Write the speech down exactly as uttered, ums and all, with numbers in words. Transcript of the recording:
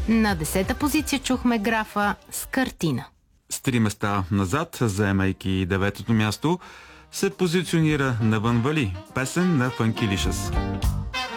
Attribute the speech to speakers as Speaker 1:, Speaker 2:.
Speaker 1: На десета позиция чухме графа с картина.
Speaker 2: С три места назад, заемайки деветото място, се позиционира Навън вали, песен на Funky Licious.